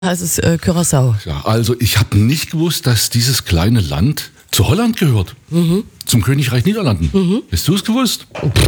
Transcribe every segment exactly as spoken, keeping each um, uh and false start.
heißt es äh, Curaçao. Ja, also ich habe nicht gewusst, dass dieses kleine Land zu Holland gehört. Mhm. Zum Königreich Niederlanden. Mhm. Hast du es gewusst?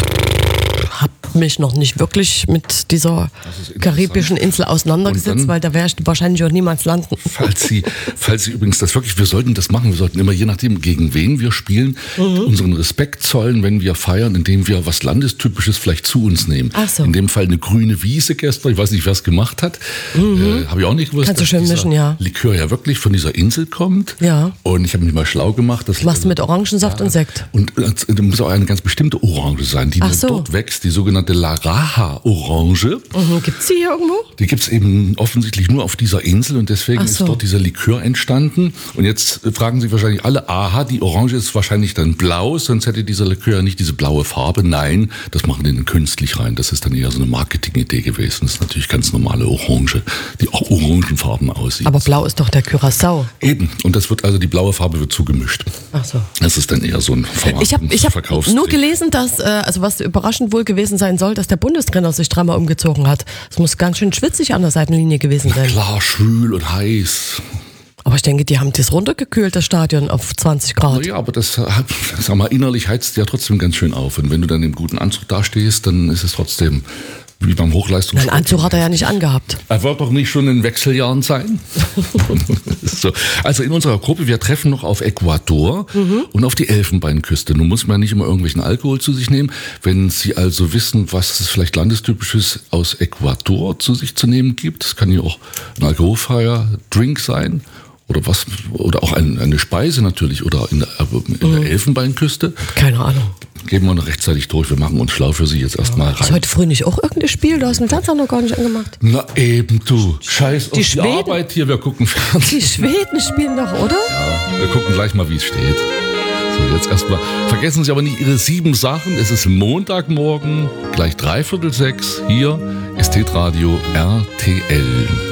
Hab mich noch nicht wirklich mit dieser karibischen Insel auseinandergesetzt, dann, weil da wäre ich wahrscheinlich auch niemals landen. Falls Sie, falls Sie übrigens das wirklich, wir sollten das machen, wir sollten immer, je nachdem, gegen wen wir spielen, mhm. unseren Respekt zollen, wenn wir feiern, indem wir was Landestypisches vielleicht zu uns nehmen. Ach so. In dem Fall eine grüne Wiese gestern, ich weiß nicht, wer es gemacht hat, mhm. äh, habe ich auch nicht gewusst, Kannst du dass schön dieser mischen, ja. Likör ja wirklich von dieser Insel kommt. Ja. Und ich habe mich mal schlau gemacht. Das machst du mit Orangensaft ja, und Sekt? Und es muss auch eine ganz bestimmte Orange sein, die nur so. dort wächst, die sogenannte Laraha-Orange. Mhm. Gibt es die hier irgendwo? Die gibt es eben offensichtlich nur auf dieser Insel und deswegen so. ist dort dieser Likör entstanden. Und jetzt fragen sich wahrscheinlich alle, aha, die Orange ist wahrscheinlich dann blau, sonst hätte dieser Likör nicht diese blaue Farbe. Nein, das machen die dann künstlich rein. Das ist dann eher so eine Marketing-Idee gewesen. Das ist natürlich ganz normale Orange, die auch orangenfarben aussieht. Aber blau ist doch der Curaçao. Eben. Und das wird also, die blaue Farbe wird zugemischt. Ach so. Das ist dann eher so ein Vermarktungs- Ich habe ich hab nur gelesen, dass, äh, also was überraschend wohl gewesen sein soll, dass der Bundestrainer sich dreimal umgezogen hat. Es muss ganz schön schwitzig an der Seitenlinie gewesen sein. Na klar, schwül und heiß. Aber ich denke, die haben das runtergekühlt, das Stadion, auf zwanzig Grad. Ja, aber das, sag mal, innerlich heizt ja trotzdem ganz schön auf. Und wenn du dann im guten Anzug dastehst, dann ist es trotzdem wie beim Hochleistungssport. Ein Anzug hat er ja nicht angehabt. Er wird doch nicht schon in Wechseljahren sein. So. Also in unserer Gruppe, wir treffen noch auf Ecuador mhm. und auf die Elfenbeinküste. Nun muss man ja nicht immer irgendwelchen Alkohol zu sich nehmen. Wenn Sie also wissen, was es vielleicht Landestypisches aus Ecuador zu sich zu nehmen gibt, das kann ja auch ein alkoholfreier Drink sein. Oder was, oder auch ein, eine Speise natürlich, oder in der, in der Elfenbeinküste. Keine Ahnung. Gehen wir noch rechtzeitig durch, wir machen uns schlau für Sie jetzt erstmal rein. Ist heute früh nicht auch irgendein Spiel? Du hast den Fernseher noch gar nicht angemacht. Na eben, du. Scheiß auf die, die Schweden, Arbeit hier, wir gucken Fernsehen. Die Schweden spielen doch, oder? Ja, wir gucken gleich mal, wie es steht. So, jetzt erstmal. Vergessen Sie aber nicht Ihre sieben Sachen. Es ist Montagmorgen, gleich dreiviertel sechs. Hier ist Hitradio R T L.